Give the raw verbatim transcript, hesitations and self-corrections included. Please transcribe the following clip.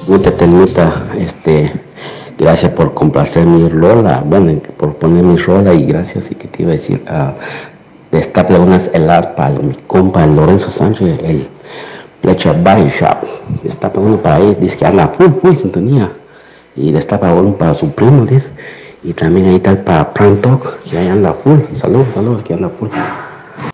Guta Telmita, este, gracias por complacer mi rola, bueno, por poner mi rola y gracias, y que te iba a decir, uh, destape unas heladas para mi compa Lorenzo Sánchez, el Flecha Body Shop, destapa uno para él, dice que anda full, full sintonía, y destapa uno para su primo, dice, y también ahí está el para Prank Talk, que ahí anda full, saludos, saludos, que anda full.